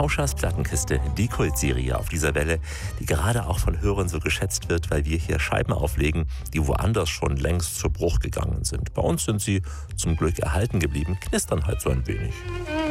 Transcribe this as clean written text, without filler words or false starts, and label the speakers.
Speaker 1: Pauschas Plattenkiste, die Kultserie auf dieser Welle, die gerade auch von Hörern so geschätzt wird, weil wir hier Scheiben auflegen, die woanders schon längst zu Bruch gegangen sind. Bei uns sind sie zum Glück erhalten geblieben, knistern halt so ein wenig.